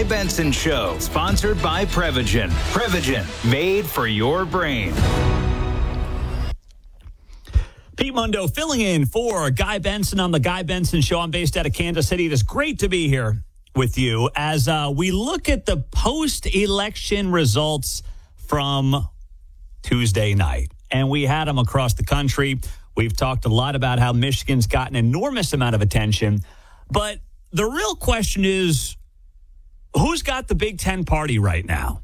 Guy Benson Show, sponsored by Prevagen. Prevagen, made for your brain. Pete Mundo filling in for Guy Benson on the Guy Benson Show. I'm based out of Kansas City. It is great to be here with you as we look at the post-election results from Tuesday night. And we had them across the country. We've talked a lot about how Michigan's got an enormous amount of attention. But the real question is, who's got the Big Ten party right now?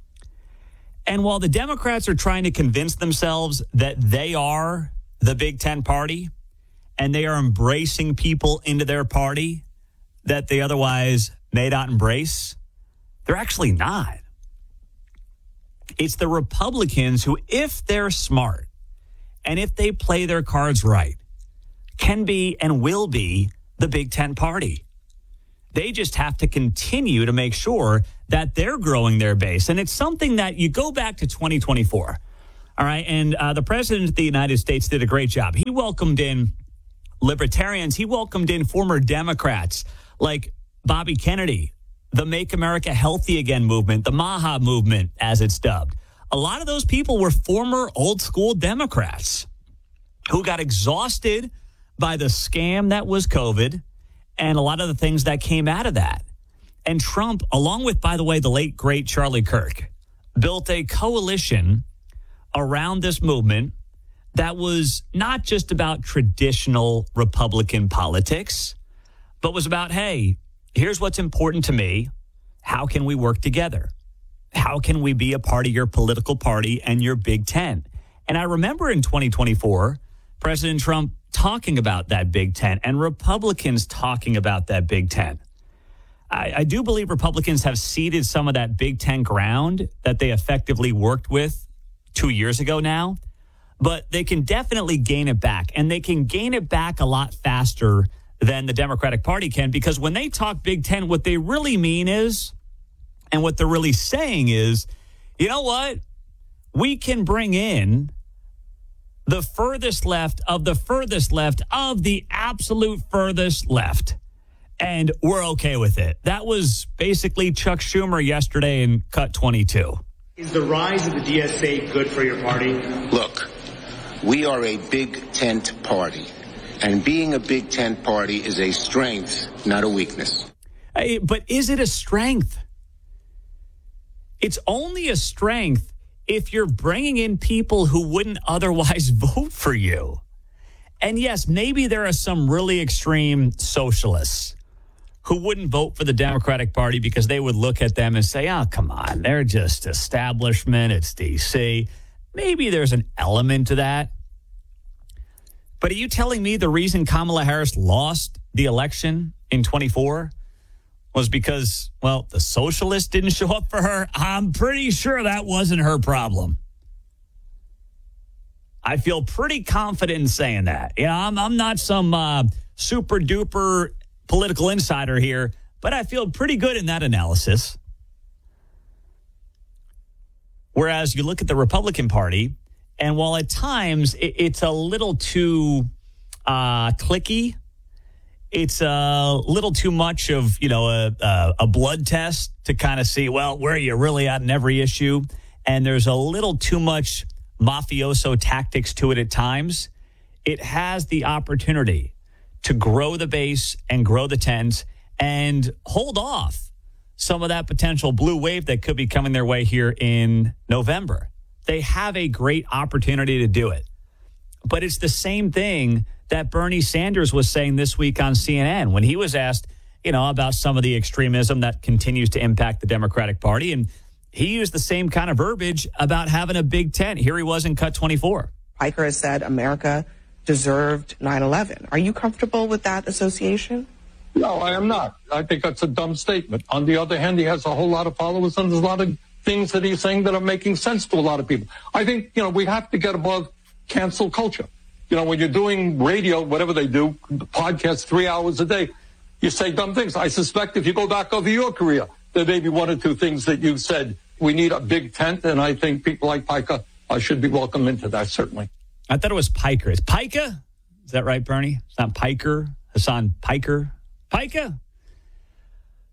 And while the Democrats are trying to convince themselves that they are the Big Ten party and they are embracing people into their party that they otherwise may not embrace, they're actually not. It's the Republicans who, if they're smart and if they play their cards right, can be and will be the Big Ten party. They just have to continue to make sure that they're growing their base. And it's something that you go back to 2024. All right. And the president of the United States did a great job. He welcomed in libertarians. He welcomed in former Democrats like Bobby Kennedy, the Make America Healthy Again movement, the MAHA movement, as it's dubbed. A lot of those people were former old school Democrats who got exhausted by the scam that was COVID and a lot of the things that came out of that. And Trump, along with, by the way, the late, great Charlie Kirk, built a coalition around this movement that was not just about traditional Republican politics, but was about, hey, here's what's important to me. How can we work together? How can we be a part of your political party and your Big Ten? And I remember in 2024, President Trump talking about that Big Ten and Republicans talking about that Big Ten. I do believe Republicans have ceded some of that Big Ten ground that they effectively worked with 2 years ago now, but they can definitely gain it back, and they can gain it back a lot faster than the Democratic Party can, because when they talk Big Ten, what they really mean is, and what they're really saying is, you know what? We can bring in the furthest left of the furthest left of the absolute furthest left, and we're okay with it. That was basically Chuck Schumer yesterday in Cut 22. Is the rise of the DSA good for your party? Look, we are a big tent party, and being a big tent party is a strength, not a weakness. Hey, but is it a strength? It's only a strength if you're bringing in people who wouldn't otherwise vote for you. And yes, maybe there are some really extreme socialists who wouldn't vote for the Democratic Party because they would look at them and say, oh, come on, they're just establishment. It's D.C. Maybe there's an element to that. But are you telling me the reason Kamala Harris lost the election in 24 was because, well, the socialists didn't show up for her? I'm pretty sure that wasn't her problem. I feel pretty confident in saying that. I'm not some super duper political insider here, but I feel pretty good in that analysis. Whereas you look at the Republican Party, and while at times it's a little too cliquey, it's a little too much of, a blood test to kind of see, well, where are you really at in every issue? And there's a little too much mafioso tactics to it at times. It has the opportunity to grow the base and grow the tent and hold off some of that potential blue wave that could be coming their way here in November. They have a great opportunity to do it. But it's the same thing that Bernie Sanders was saying this week on CNN when he was asked, about some of the extremism that continues to impact the Democratic Party. And he used the same kind of verbiage about having a Big Ten. Here he was in Cut 24. Piker has said America deserved 9/11. Are you comfortable with that association? No, I am not. I think that's a dumb statement. On the other hand, he has a whole lot of followers, and there's a lot of things that he's saying that are making sense to a lot of people. I think, we have to get above cancel culture. When you're doing radio, whatever they do, podcasts 3 hours a day, you say dumb things. I suspect if you go back over your career, there may be one or two things that you've said. We need a big tent, and I think people like Piker should be welcomed into that, certainly. I thought it was Piker. It's Pica? Is that right, Bernie? It's not Piker. Hassan Piker. Pica?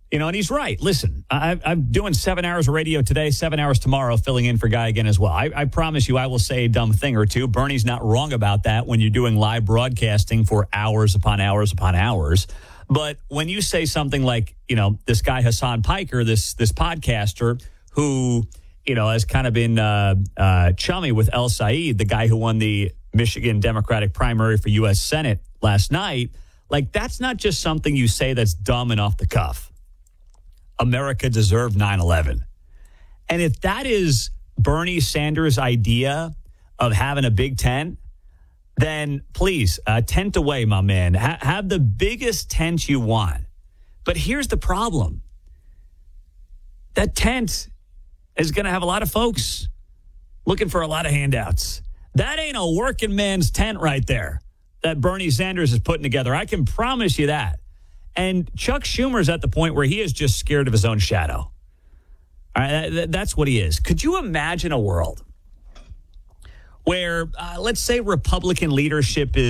You know, and he's right. Listen, I'm doing 7 hours of radio today, 7 hours tomorrow, filling in for Guy again as well. I promise you I will say a dumb thing or two. Bernie's not wrong about that when you're doing live broadcasting for hours upon hours upon hours. But when you say something like, you know, this guy Hassan Piker, this podcaster who, you know, has kind of been chummy with El Said, the guy who won the Michigan Democratic primary for U.S. Senate last night, like that's not just something you say that's dumb and off the cuff. America deserved 9/11. And if that is Bernie Sanders' idea of having a Big Tent, then please, tent away, my man. Have the biggest tent you want. But here's the problem. That tent is going to have a lot of folks looking for a lot of handouts. That ain't a working man's tent right there that Bernie Sanders is putting together. I can promise you that. And Chuck Schumer's at the point where he is just scared of his own shadow. All right, that's what he is. Could you imagine a world where, let's say, Republican leadership is